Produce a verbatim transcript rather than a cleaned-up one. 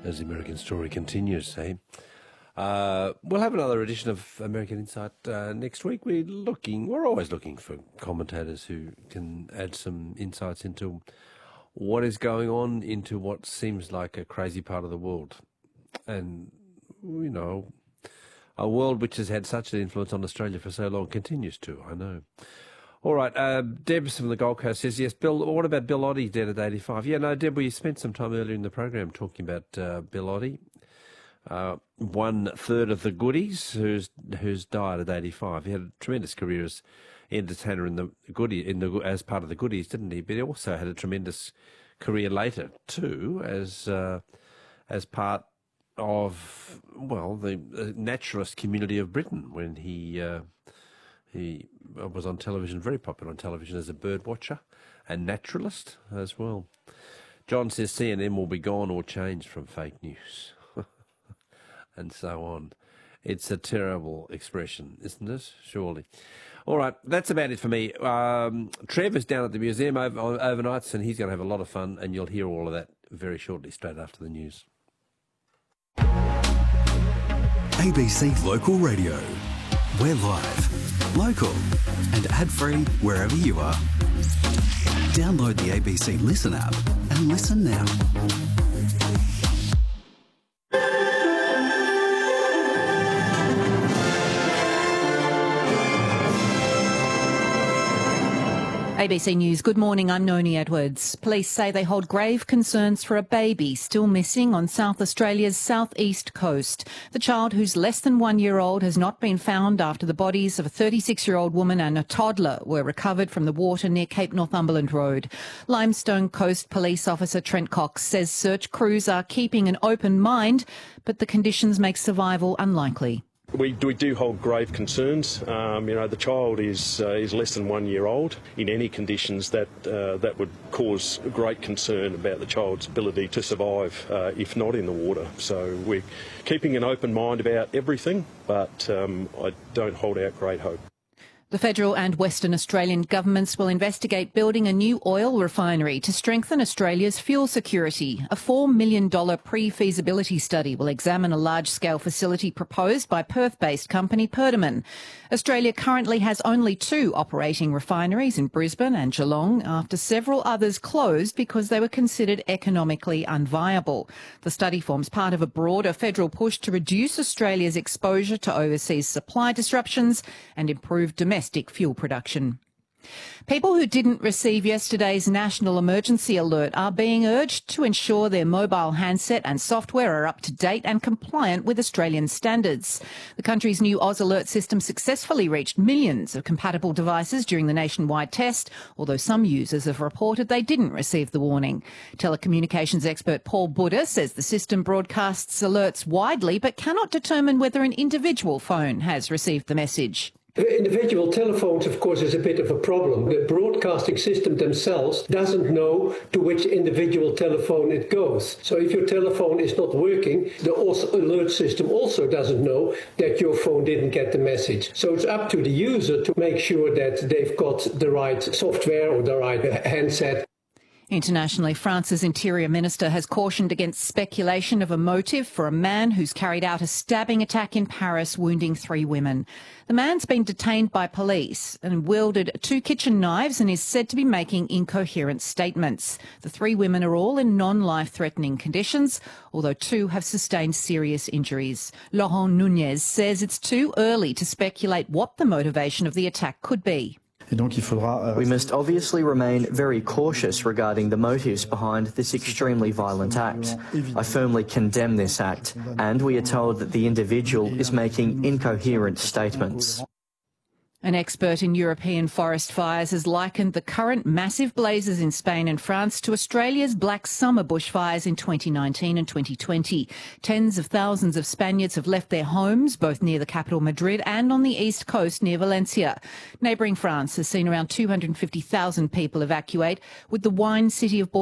as the American story continues, eh? Uh, we'll have another edition of American Insight uh, next week. We're looking, we're always looking for commentators who can add some insights into what is going on, into what seems like a crazy part of the world. And, you know, a world which has had such an influence on Australia for so long continues to, I know. All right, uh, Deb from the Gold Coast says, yes, Bill, what about Bill Oddie, dead at eighty-five? Yeah, no, Deb, we spent some time earlier in the program talking about uh, Bill Oddie, uh, one third of the goodies who's who's died at eighty-five. He had a tremendous career as entertainer in the goodie, in the as part of the goodies, didn't he? But he also had a tremendous career later too, as uh, as part of, well, the uh, naturalist community of Britain when he. Uh, He was on television, very popular on television as a bird watcher and naturalist as well. John says C N N will be gone or changed from fake news and so on. It's a terrible expression, isn't it? Surely. All right, that's about it for me. Um, Trevor's down at the museum over, overnights and he's going to have a lot of fun and you'll hear all of that very shortly, straight after the news. A B C Local Radio. We're live, local and ad-free wherever you are. Download the A B C Listen app and listen now. A B C News, good morning, I'm Noni Edwards. Police say they hold grave concerns for a baby still missing on South Australia's southeast coast. The child, who's less than one year old, has not been found after the bodies of a thirty-six-year-old woman and a toddler were recovered from the water near Cape Northumberland Road. Limestone Coast Police Officer Trent Cox says search crews are keeping an open mind, but the conditions make survival unlikely. We, we do hold grave concerns. Um, you know, the child is uh, is less than one year old. In any conditions, that uh, that would cause great concern about the child's ability to survive, uh, if not in the water. So we're keeping an open mind about everything, but um, I don't hold out great hope. The federal and Western Australian governments will investigate building a new oil refinery to strengthen Australia's fuel security. A four million dollars pre-feasibility study will examine a large-scale facility proposed by Perth-based company Perdaman. Australia currently has only two operating refineries in Brisbane and Geelong after several others closed because they were considered economically unviable. The study forms part of a broader federal push to reduce Australia's exposure to overseas supply disruptions and improve domestic Domestic fuel production. People who didn't receive yesterday's national emergency alert are being urged to ensure their mobile handset and software are up to date and compliant with Australian standards. The country's new Oz Alert system successfully reached millions of compatible devices during the nationwide test, although some users have reported they didn't receive the warning. Telecommunications expert Paul Buddha says the system broadcasts alerts widely but cannot determine whether an individual phone has received the message. Individual telephones, of course, is a bit of a problem. The broadcasting system themselves doesn't know to which individual telephone it goes. So if your telephone is not working, the alert system also doesn't know that your phone didn't get the message. So it's up to the user to make sure that they've got the right software or the right handset. Internationally, France's Interior Minister has cautioned against speculation of a motive for a man who's carried out a stabbing attack in Paris, wounding three women. The man's been detained by police and wielded two kitchen knives and is said to be making incoherent statements. The three women are all in non-life-threatening conditions, although two have sustained serious injuries. Laurent Nunez says it's too early to speculate what the motivation of the attack could be. We must obviously remain very cautious regarding the motives behind this extremely violent act. I firmly condemn this act, and we are told that the individual is making incoherent statements. An expert in European forest fires has likened the current massive blazes in Spain and France to Australia's Black Summer bushfires in twenty nineteen and twenty twenty. Tens of thousands of Spaniards have left their homes, both near the capital Madrid and on the east coast near Valencia. Neighbouring France has seen around two hundred fifty thousand people evacuate, with the wine city of